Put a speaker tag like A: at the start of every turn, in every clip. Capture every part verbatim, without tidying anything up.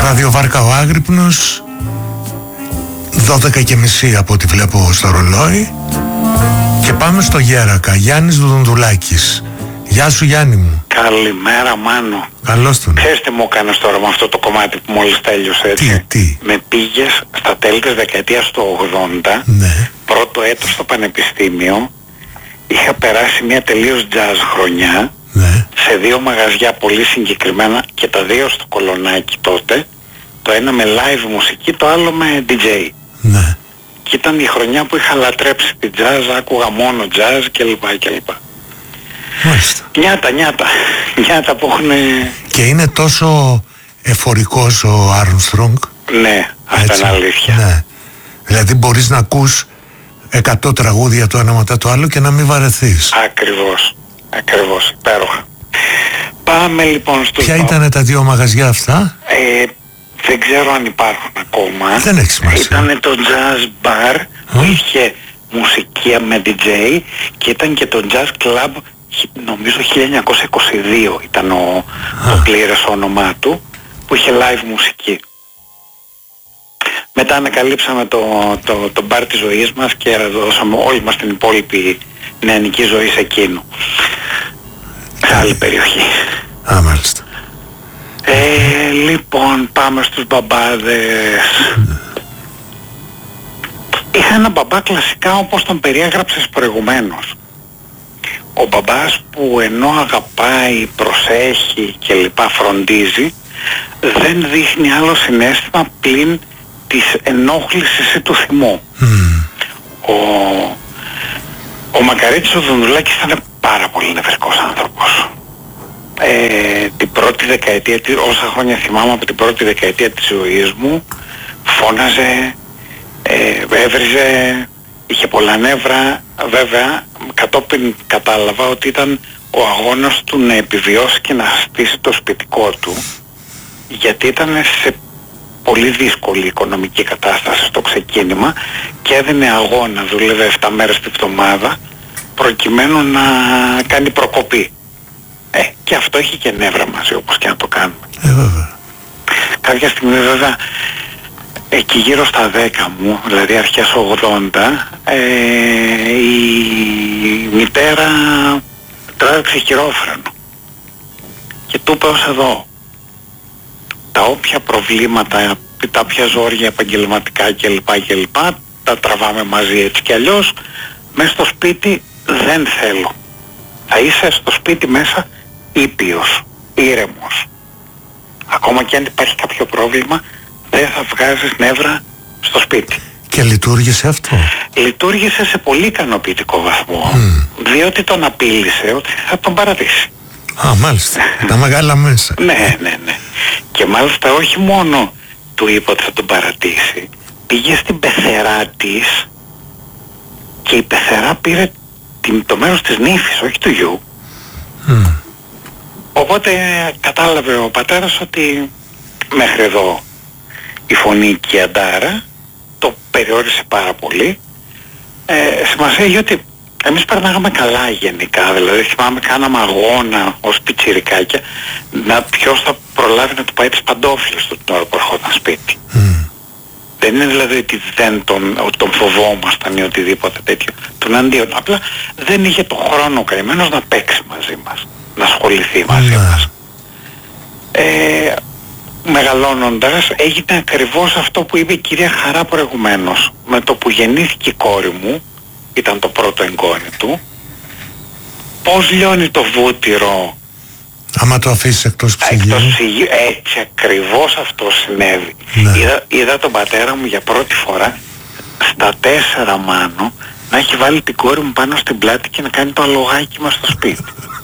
A: Ραδιοβάρκα ο Άγρυπνος, δώδεκα και μισή από ό,τι βλέπω στο ρολόι. Και πάμε στο Γέρακα. Γιάννης Δουδουνδουλάκης. Γεια σου Γιάννη μου.
B: Καλημέρα Μάνο.
A: Καλώς τον.
B: Ξέρεις τι μου έκανες τώρα με αυτό το κομμάτι που μόλις τέλειωσε, έτσι?
A: Τι, τι?
B: Με πήγες στα τέλη της δεκαετίας του ογδόντα,
A: ναι.
B: Πρώτο έτος στο πανεπιστήμιο. Είχα περάσει μια τελείως jazz χρονιά,
A: ναι.
B: Σε δύο μαγαζιά πολύ συγκεκριμένα και τα δύο στο Κολονάκι τότε. Το ένα με live μουσική, το άλλο με ντι τζέι.
A: Ναι.
B: Και ήταν η χρονιά που είχα λατρέψει την jazz, άκουγα μόνο jazz κλπ. κλπ.
A: Μάλιστα.
B: Νιάτα, νιάτα. Νιάτα που έχουν...
A: Και είναι τόσο εφορικός ο Άρμστρονγκ.
B: Ναι, αυτό είναι αλήθεια.
A: Ναι. Δηλαδή μπορείς να ακούς εκατό τραγούδια το ένα μετά το άλλο και να μην βαρεθείς.
B: Ακριβώς. Ακριβώς. Υπέροχα. Πάμε λοιπόν στο...
A: Ποια ήταν τα δύο μαγαζιά αυτά?
B: Ε, δεν ξέρω αν υπάρχουν ακόμα.
A: Δεν έχει σημασία.
B: Ήταν το Jazz Bar που είχε μουσική με ντι τζέι και ήταν και το Jazz Club, νομίζω χίλια εννιακόσια είκοσι δύο ήταν ο, το πλήρες όνομά του, που είχε live μουσική. Μετά ανακαλύψαμε το, το, το μπαρ της ζωής μας και δώσαμε όλη μας την υπόλοιπη νεανική ζωή σε εκείνο. Σε άλλη περιοχή.
A: Α, μάλιστα.
B: Ε, λοιπόν, πάμε στους μπαμπάδες. Είχα ένα μπαμπά κλασικά όπως τον περιέγραψες προηγουμένως. Ο μπαμπάς που ενώ αγαπάει, προσέχει και λοιπά, φροντίζει, δεν δείχνει άλλο συναίσθημα πλην της ενόχλησης ή του θυμού. Mm. Ο, ο Μακαρίτης ο Δουδουνδουλάκης ήταν πάρα πολύ νευρικός άνθρωπος. Ε, την πρώτη δεκαετία, όσα χρόνια θυμάμαι από την πρώτη δεκαετία της ζωής μου, φώναζε, ε, έβριζε, είχε πολλά νεύρα. Βέβαια κατόπιν κατάλαβα ότι ήταν ο αγώνας του να επιβιώσει και να στήσει το σπιτικό του, γιατί ήταν σε πολύ δύσκολη οικονομική κατάσταση στο ξεκίνημα και έδινε αγώνα, δούλευε επτά μέρες τη βδομάδα προκειμένου να κάνει προκοπή. Ε, και αυτό έχει και νεύρα μαζί, όπως και να το κάνουμε.
A: Ε, βέβαια.
B: Κάποια στιγμή βέβαια, εκεί γύρω στα δέκα μου, δηλαδή αρχές ογδόντα, ε, η μητέρα τράβηξε χειρόφρενο και του είπε ως εδώ. Τα όποια προβλήματα, τα όποια ζόρια επαγγελματικά κλπ. κλπ. Τα τραβάμε μαζί έτσι κι αλλιώς. Μέσα στο σπίτι δεν θέλω. Θα είσαι στο σπίτι μέσα ήπιος, ήρεμος. Ακόμα και αν υπάρχει κάποιο πρόβλημα, δεν θα βγάζεις νεύρα στο σπίτι.
A: Και λειτουργήσε αυτό?
B: Λειτουργήσε σε πολύ ικανοποιητικό βαθμό, mm. διότι τον απείλησε ότι θα τον παρατήσει.
A: Α, μάλιστα. Τα μεγάλα μέσα.
B: Ναι, ναι, ναι. Και μάλιστα όχι μόνο του είπε ότι θα τον παρατήσει, πήγε στην πεθερά της και η πεθερά πήρε την, το μέρος της νύφης, όχι του γιου. Mm. Οπότε κατάλαβε ο πατέρας ότι μέχρι εδώ η φωνή και η αντάρα, το περιόρισε πάρα πολύ. Ε, σημασία έχει ότι εμείς περνάγαμε καλά γενικά, δηλαδή θυμάμαι κάναμε αγώνα ως πιτσιρικάκια να ποιος θα προλάβει να του πάει τις παντόφλες του την ώρα που ερχόταν σπίτι. Mm. Δεν είναι δηλαδή ότι δεν τον, ότι τον φοβόμασταν ή οτιδήποτε τέτοιο, τον αντίον, απλά δεν είχε το χρόνο καημένος να παίξει μαζί μας, να ασχοληθεί μαζί mm. μας. Ε, μεγαλώνοντας έγινε ακριβώς αυτό που είπε η κυρία Χαρά προηγουμένως. Με το που γεννήθηκε η κόρη μου, ήταν το πρώτο εγγόνι του, πώς λιώνει το βούτυρο
A: άμα το αφήσεις εκτός ψυγείου.
B: Εκτός ψυγείου, έτσι ακριβώς αυτό συνέβη. Ναι. Είδα, είδα τον πατέρα μου για πρώτη φορά στα τέσσερα μάνο να έχει βάλει την κόρη μου πάνω στην πλάτη και να κάνει το αλογάκι μας στο σπίτι.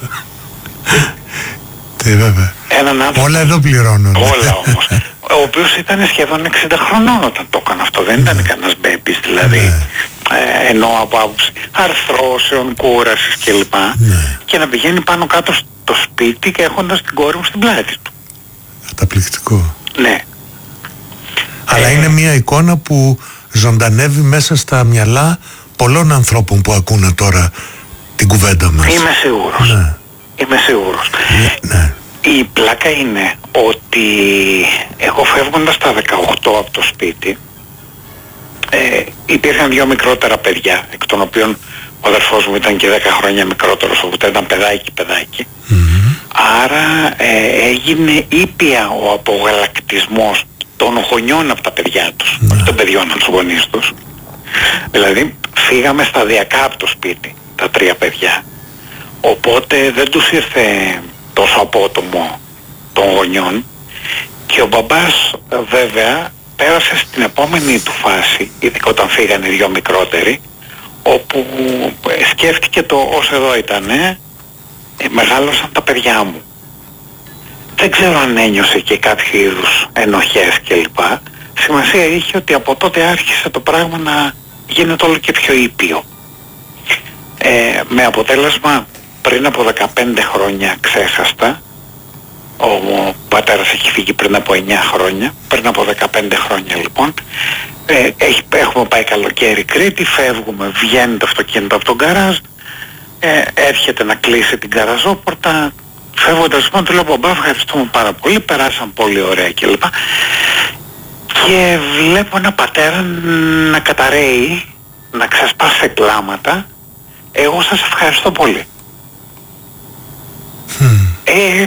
A: Τι βέβαια.
B: Έναν άνθρωπο, όλα
A: εδώ πληρώνουν.
B: Όλα όμως. Ο οποίος ήταν σχεδόν εξήντα χρονών όταν το έκανε αυτό. Δεν ήταν ναι. κανένας μπέμπης δηλαδή. Ναι. Ε, ενώ από άποψη αρθρώσεων, κούρασης κλπ. Ναι. Και να πηγαίνει πάνω κάτω στο σπίτι και έχοντας την κόρη μου στην πλάτη του.
A: Καταπληκτικό.
B: Ναι.
A: Αλλά ε, είναι μια εικόνα που ζωντανεύει μέσα στα μυαλά πολλών ανθρώπων που ακούνε τώρα την κουβέντα μας.
B: Είμαι σίγουρος.
A: Ναι.
B: Είμαι σίγουρος.
A: Ναι, ναι.
B: Η πλάκα είναι ότι εγώ φεύγω φεύγοντας στα δεκαοκτώ από το σπίτι, ε, υπήρχαν δύο μικρότερα παιδιά, εκ των οποίων ο αδερφός μου ήταν και δέκα χρόνια μικρότερος, οπότε ήταν παιδάκι παιδάκι.
A: Mm-hmm.
B: Άρα ε, έγινε ήπια ο απογαλακτισμός των γονιών από τα παιδιά τους,
A: mm-hmm.
B: όχι των παιδιών από τους γονείς τους. Δηλαδή φύγαμε σταδιακά από το σπίτι, τα τρία παιδιά. Οπότε δεν τους ήρθε τόσο απότομο των γονιών και ο μπαμπάς βέβαια πέρασε στην επόμενη του φάση, ειδικά όταν φύγανε οι δυο μικρότεροι, όπου σκέφτηκε το ως εδώ ήτανε, ε, μεγάλωσαν τα παιδιά μου. Δεν ξέρω αν ένιωσε και κάποιο είδους ενοχές κλπ. Σημασία είχε ότι από τότε άρχισε το πράγμα να γίνεται όλο και πιο ήπιο. Ε, με αποτέλεσμα πριν από δεκαπέντε χρόνια ξέχαστα, ο πατέρας έχει φύγει πριν από εννιά χρόνια, πριν από δεκαπέντε χρόνια λοιπόν, ε, έχει, έχουμε πάει καλοκαίρι Κρήτη, φεύγουμε, βγαίνει το αυτοκίνητο από τον γκαράζ, ε, έρχεται να κλείσει την γκαραζόπορτα, φεύγοντας λοιπόν του λέω μπαμπά ευχαριστούμε πάρα πολύ, περάσαν πολύ ωραία κλπ. Και βλέπω ένα πατέρα να καταραίει, να ξεσπάσει σε κλάματα, εγώ σας ευχαριστώ πολύ.
A: Mm.
B: Ε,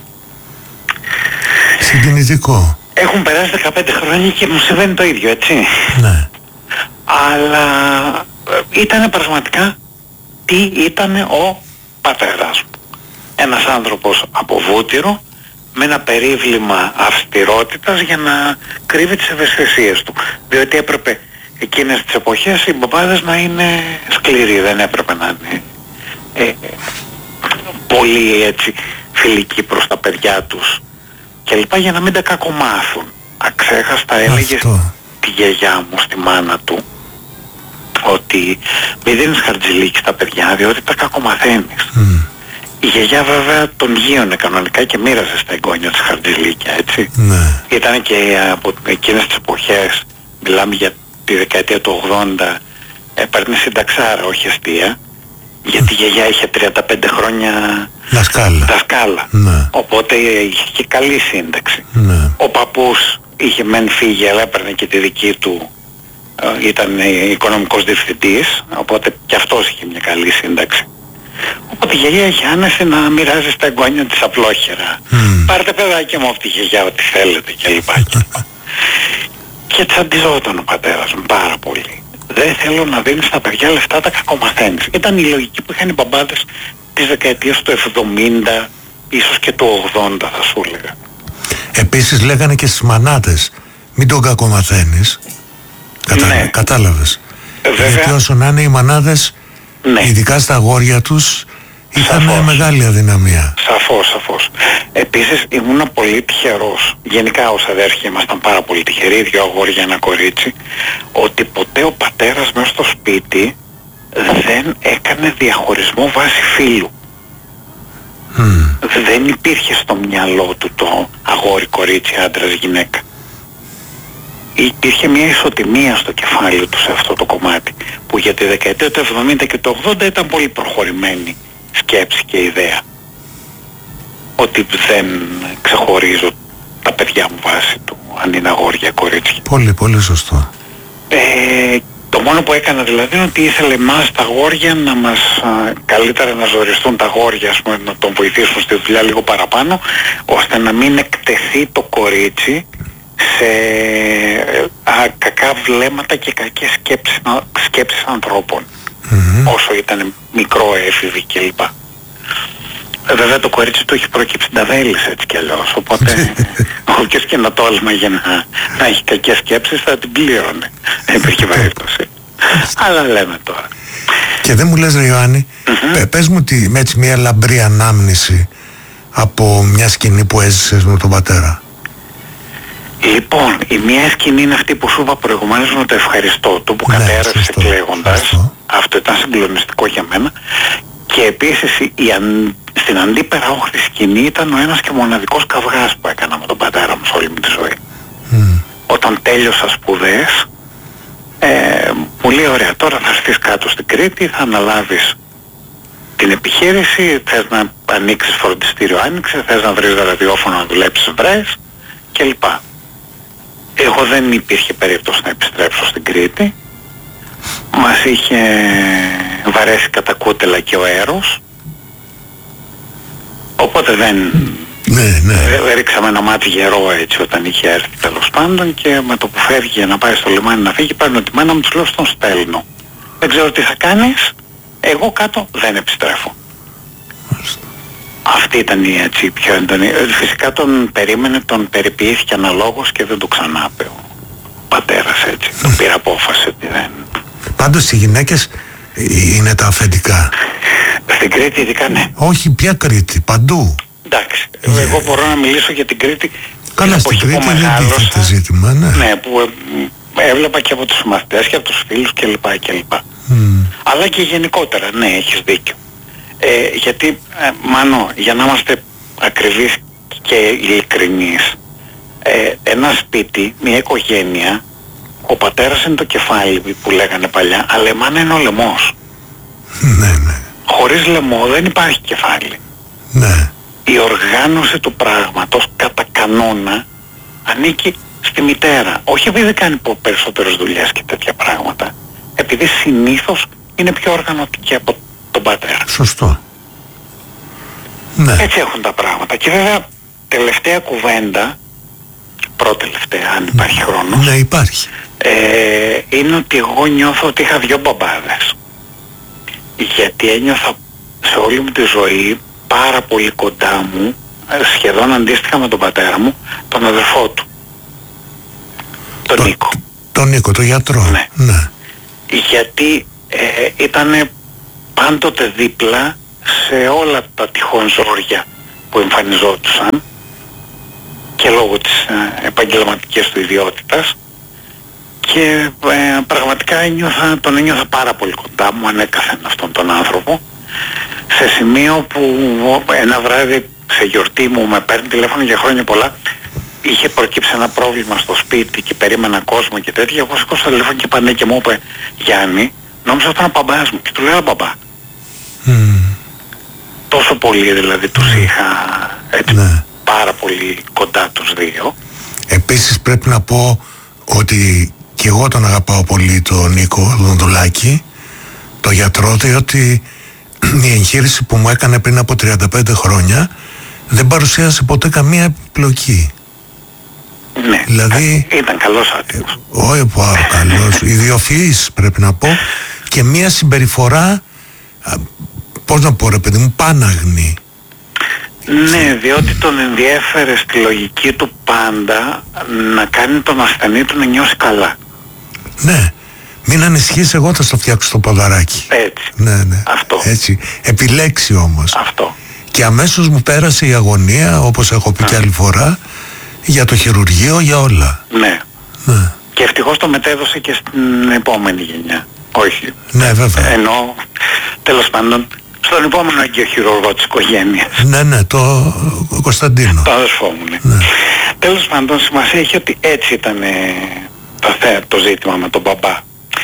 A: Συγκινητικό.
B: Έχουν περάσει δεκαπέντε χρόνια και μου συμβαίνει το ίδιο, έτσι.
A: Ναι.
B: Αλλά ήτανε πραγματικά τι ήτανε ο πατέρας μου. Ένας άνθρωπος από Βούτυρο με ένα περίβλημα αυστηρότητας για να κρύβει τις ευαισθησίες του. Διότι έπρεπε εκείνες τις εποχές οι μπαμπάδες να είναι σκληροί, δεν έπρεπε να είναι ε, πολύ έτσι φιλικοί προς τα παιδιά τους και λοιπά, για να μην τα κακομάθουν. Αξέχαστα έλεγε τη γιαγιά μου, στη μάνα του, ότι μη δίνεις χαρτζηλίκι στα παιδιά διότι τα κακομαθαίνεις.
A: Mm.
B: Η γιαγιά βέβαια τον γείωνε κανονικά και μοίραζε στα εγγόνια της χαρτζηλίκια, έτσι.
A: Ναι.
B: Ήταν και από εκείνες τις εποχές, μιλάμε για τη δεκαετία του ογδόντα, έπαιρνε συνταξάρα, όχι αστεία, γιατί η γιαγιά είχε τριάντα πέντε χρόνια
A: δασκάλα.
B: δασκάλα.
A: Ναι.
B: Οπότε είχε και καλή σύνταξη.
A: Ναι.
B: Ο παππούς είχε μεν φύγει, αλλά έπαιρνε και τη δική του, ε, ήταν οικονομικός διευθυντής, οπότε και αυτός είχε μια καλή σύνταξη. Οπότε η γιαγιά είχε άνεση να μοιράζει στα εγγόνια της απλόχερα. Mm. Πάρτε παιδάκι μου από τη γιαγιά ό,τι θέλετε κλπ. Και τσαντιζόταν ο πατέρας μου πάρα πολύ. Δεν θέλω να δίνεις στα παιδιά λεφτά, τα κακομαθαίνεις. Ήταν η λογική που είχαν οι μπαμπάδες της δεκαετίας του εβδομήντα, ίσως και του ογδόντα θα σου έλεγα.
A: Επίσης λέγανε και στις μανάτες, μην τον κακομαθαίνεις. Κατα...
B: Ναι.
A: Κατάλαβες.
B: Βέβαια.
A: Γιατί όσο να είναι οι μανάδες,
B: ναι,
A: ειδικά στα αγόρια τους, είχαν
B: σαφώς
A: μεγάλη αδυναμία.
B: Σαφώς, σαφώς. Επίσης ήμουν πολύ τυχερός, γενικά ως αδέρφια ήμασταν πάρα πολύ τυχεροί, δύο αγόρια, ένα κορίτσι, ότι ποτέ ο πατέρας μέσα στο σπίτι δεν έκανε διαχωρισμό βάσει φύλου.
A: Mm.
B: Δεν υπήρχε στο μυαλό του το αγόρι, κορίτσι, άντρας, γυναίκα. Υπήρχε μια ισοτιμία στο κεφάλι του σε αυτό το κομμάτι, που για τη δεκαετία του εβδομήντα και του ογδόντα ήταν πολύ προχωρημένη σκέψη και ιδέα. Ότι δεν ξεχωρίζω τα παιδιά μου βάσει του, αν είναι αγόρια, κορίτσια.
A: Πολύ, πολύ σωστό.
B: Ε, το μόνο που έκανα δηλαδή είναι ότι ήθελε εμάς τα αγόρια να μας α, καλύτερα να ζοριστούν τα αγόρια, ας πούμε, να τον βοηθήσουν στη δουλειά λίγο παραπάνω, ώστε να μην εκτεθεί το κορίτσι σε α, κακά βλέμματα και κακές σκέψεις, σκέψεις ανθρώπων. Mm-hmm. Όσο ήταν μικρό, έφηβη κλπ. Βέβαια το κορίτσι του έχει προκύψει νταβέλης έτσι κι αλλιώς, οπότε όποιος και να τόλμαγε να, να έχει κακές σκέψεις θα την πλήρωνε. Δεν υπήρχε περίπτωση. Αλλά λέμε τώρα.
A: Και δεν μου λες ρε Ιωάννη, mm-hmm. πες μου τη, με έτσι μια λαμπρή ανάμνηση από μια σκηνή που έζησες με τον πατέρα.
B: Λοιπόν, η μία σκηνή είναι αυτή που σου είπα προηγουμένως με το ευχαριστώ του που ναι, κατέρευσε κλαίγοντας. Αυτό ήταν συγκλονιστικό για μένα. Και επίσης η αν, στην αντίπερα όχθη σκηνή ήταν ο ένας και μοναδικός καυγάς που έκανα με τον πατέρα μου σε όλη μου τη ζωή. Mm. Όταν τέλειωσα σπουδές, ε, μου λέει ωραία, τώρα θα έρθεις κάτω στην Κρήτη, θα αναλάβεις την επιχείρηση, θες να ανοίξεις φροντιστήριο, άνοιξε, θες να βρεις ραδιόφωνο να δουλέψεις, βρες κλπ. Εγώ δεν υπήρχε περίπτωση να επιστρέψω στην Κρήτη. Μας είχε βαρέσει κατά κούτελα και ο αέρος. Οπότε δεν...
A: Ναι, ναι.
B: Ε, ρίξαμε ένα μάτι γερό έτσι όταν είχε έρθει τέλος πάντων, και με το που φεύγει να πάει στο λιμάνι να φύγει, παίρνω τη μάνα μου, τους λέω στον στέλνω. Δεν ξέρω τι θα κάνεις, εγώ κάτω δεν επιστρέφω.
A: Μάλιστα.
B: Αυτή ήταν η έτσι πιο έντονη. Φυσικά τον περίμενε, τον περιποιήθηκε αναλόγως και δεν το ξανάπε ο πατέρας έτσι. Τον πήρε απόφαση ότι δεν...
A: Πάντως οι γυναίκες είναι τα αφεντικά.
B: Στην Κρήτη ειδικά ναι.
A: Όχι, ποια Κρήτη, παντού.
B: Εντάξει,
A: Yeah.
B: εγώ μπορώ να μιλήσω για την Κρήτη.
A: Καλά, στην Κρήτη δεν τίθεται ζήτημα, ναι.
B: Ναι, που ε, έβλεπα και από τους μαθητές και από τους φίλους κλπ. κλπ. Mm. Αλλά και γενικότερα, ναι, έχεις δίκιο. Ε, γιατί, ε, Μάνο, για να είμαστε ακριβείς και ειλικρινείς, ε, ένα σπίτι, μια οικογένεια, ο πατέρας είναι το κεφάλι που λέγανε παλιά, αλλά η μάνα είναι ο λαιμός.
A: Ναι, ναι.
B: Χωρίς λαιμό δεν υπάρχει κεφάλι.
A: Ναι.
B: Η οργάνωση του πράγματος κατά κανόνα ανήκει στη μητέρα. Όχι επειδή κάνει περισσότερες δουλειές και τέτοια πράγματα. Επειδή συνήθως είναι πιο οργανωτική από τον πατέρα.
A: Σωστό. Ναι.
B: Έτσι έχουν τα πράγματα. Και βέβαια τελευταία κουβέντα, πρώτη-τελευταία αν υπάρχει χρόνος.
A: Ναι, υπάρχει.
B: Ε, είναι ότι εγώ νιώθω ότι είχα δυο μπαμπάδες. Γιατί ένιωθα σε όλη μου τη ζωή πάρα πολύ κοντά μου, σχεδόν αντίστοιχα με τον πατέρα μου, τον αδερφό του, τον το, Νίκο.
A: Τον Νίκο, τον γιατρό.
B: Ναι.
A: Ναι.
B: Γιατί ε, ήταν πάντοτε δίπλα σε όλα τα τυχόν ζόρια που εμφανιζόντουσαν και λόγω της ε, επαγγελματικής του ιδιότητας, και ε, πραγματικά ένιωθα, τον ένιωθα πάρα πολύ κοντά μου ανέκαθεν αυτόν τον άνθρωπο, σε σημείο που ένα βράδυ σε γιορτή μου με παίρνει τηλέφωνο για χρόνια πολλά, είχε προκύψει ένα πρόβλημα στο σπίτι και περίμενα κόσμο και τέτοια. Εγώ σηκώσα το τηλέφωνο και πάνε και μου είπε, Γιάννη, νόμιζα ότι ήταν ο μπαμπάς μου, και του λέω μπαμπά. Mm. Τόσο πολύ δηλαδή τους είχα έτσι, ναι, πάρα πολύ κοντά τους δύο.
A: Επίσης πρέπει να πω ότι και εγώ τον αγαπάω πολύ τον Νίκο Δονδουλάκη, το γιατρό, διότι η εγχείρηση που μου έκανε πριν από τριάντα πέντε χρόνια δεν παρουσίασε ποτέ καμία επιπλοκή.
B: Ναι,
A: δηλαδή,
B: ήταν καλός άτιμος.
A: Όχι πάρα καλός, ιδιοφυής πρέπει να πω, και μια συμπεριφορά, πώς να πω ρε παιδί μου, πάναγνη.
B: Ναι, διότι τον ενδιέφερε στη λογική του πάντα να κάνει τον ασθενή του να νιώσει καλά.
A: Ναι. Μην ανησυχείς, εγώ θα στο φτιάξω το ποδαράκι.
B: Έτσι.
A: Ναι, ναι.
B: Αυτό.
A: Έτσι. Επιλέξει όμως.
B: Αυτό.
A: Και αμέσως μου πέρασε η αγωνία, όπως έχω πει και άλλη φορά, για το χειρουργείο, για όλα.
B: Ναι.
A: Ναι.
B: Και ευτυχώς το μετέδωσε και στην επόμενη γενιά. Όχι.
A: Ναι, βέβαια.
B: Ενώ, τέλος πάντων, στον επόμενο αγκαιοχειρουργό της οικογένειας.
A: Ναι, ναι, το Κωνσταντίνο.
B: Το αδερφό μου, ναι.
A: Ναι.
B: Τέλος πάντων, σημασία έχει ότι έτσι ήταν ε, το, το ζήτημα με τον μπαμπά.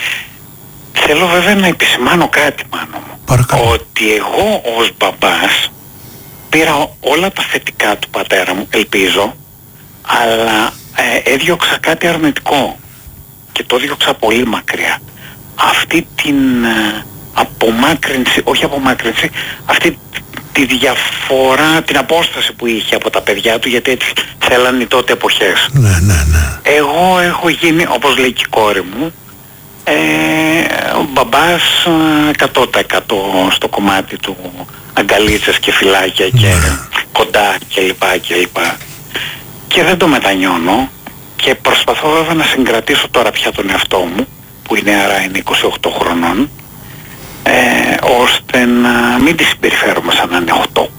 B: Θέλω βέβαια να επισημάνω κάτι, Μάνο μου.
A: Παρακαλώ.
B: Ότι εγώ ως μπαμπάς πήρα όλα τα θετικά του πατέρα μου, ελπίζω, αλλά ε, έδιωξα κάτι αρνητικό και το έδιωξα πολύ μακριά. Αυτή την ε, απομάκρυνση, όχι απομάκρυνση, αυτή τη διαφορά, την απόσταση που είχε από τα παιδιά του, γιατί έτσι θέλαν οι τότε εποχές.
A: Ναι, ναι, ναι.
B: Εγώ έχω γίνει, όπως λέει και η κόρη μου, ε, ο μπαμπάς εκατό τοις εκατό στο κομμάτι του αγκαλίτσες και φυλάκια και ναι, κοντά κλπ. κλπ. Και δεν το μετανιώνω και προσπαθώ βέβαια να συγκρατήσω τώρα πια τον εαυτό μου, που η νεαρά είναι είκοσι οκτώ χρονών, ε, ώστε να μην τη συμπεριφέρομαι σαν να είναι οκτώ.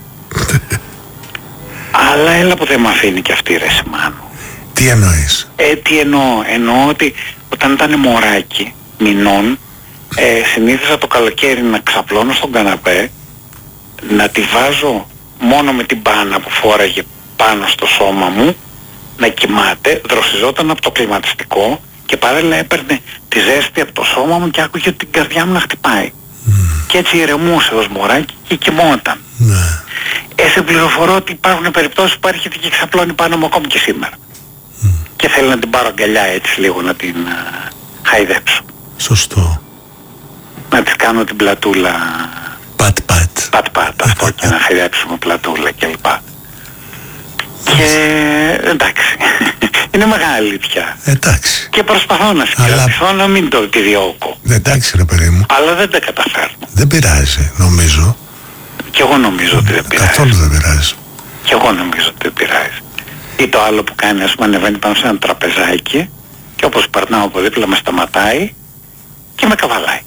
B: Αλλά έλα που δεν με αφήνει και αυτή, ρε Σιμάνο.
A: Τι εννοείς?
B: Ε, τι εννοώ? Εννοώ ότι όταν ήταν μωράκι μηνών, ε, συνήθιζα το καλοκαίρι να ξαπλώνω στον καναπέ, να τη βάζω μόνο με την μπάνα που φόραγε πάνω στο σώμα μου, να κοιμάται, δροσιζόταν από το κλιματιστικό και παράλληλα έπαιρνε τη ζέστη από το σώμα μου και άκουγε την καρδιά μου να χτυπάει. Mm. Και έτσι ηρεμούσε ως μωράκι και κοιμόταν.
A: Ναι.
B: Ε, σε πληροφορώ ότι υπάρχουν περιπτώσεις που έρχεται και ξαπλώνει πάνω μου ακόμη και σήμερα. Mm. και θέλει να την πάρω αγκαλιά έτσι λίγο να την α, χαϊδέψω.
A: Σωστό.
B: Να της κάνω την πλατούλα.
A: Πατ πατ.
B: Πατ πατ αυτό και να χαϊδέψουμε πλατούλα κλπ. Και εντάξει, είναι μεγάλη πια.
A: Εντάξει.
B: Και προσπαθώ να συγκρατηθώ, αλλά... να μην το επιδιώκω.
A: Εντάξει ρε παιδί μου.
B: Αλλά δεν τα καταφέρνω.
A: Δεν πειράζει, νομίζω.
B: Κι εγώ νομίζω ότι δεν πειράζει.
A: Καθόλου δεν πειράζει.
B: Κι εγώ νομίζω ότι δεν πειράζει. Ή το άλλο που κάνει, ας πούμε, ανεβαίνει πάνω σε ένα τραπεζάκι και όπως περνάω από δίπλα με σταματάει και με καβαλάει.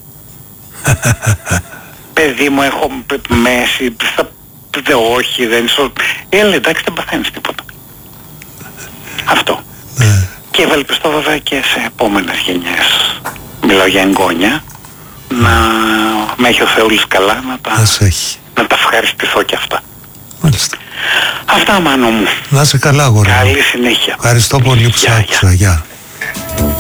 B: Παιδί μου, έχω μέση, θα... δε, όχι, δεν είσαι... Έλα, εντάξει, δεν παθαίνεις τίποτα. Αυτό.
A: Ναι.
B: Και ευελπιστώ βέβαια και σε επόμενες γενιές, μιλάω για εγγόνια, να με έχει ο Θεούλης καλά, να τα,
A: να,
B: να τα ευχαριστηθώ και αυτά.
A: Μάλιστα.
B: Αυτά, Μάνο μου.
A: Να είσαι καλά, αγόρι.
B: Καλή συνέχεια.
A: Ευχαριστώ πολύ που σ' άκουσα. Γεια.